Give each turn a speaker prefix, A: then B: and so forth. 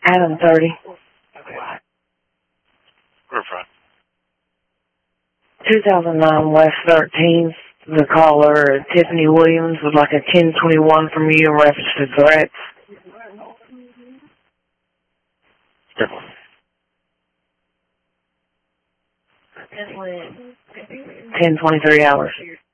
A: Adam 30.
B: Okay. Where from?
A: 2009 West 13th. The caller, Tiffany Williams, would like a 1021 from you in reference to threats. 10:23 hours.